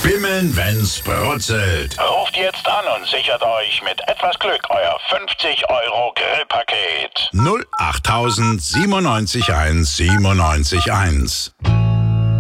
Bimmeln, wenn's brutzelt. Ruft jetzt an und sichert euch mit etwas Glück euer 50€ Grillpaket. 08000 97 1 97 1.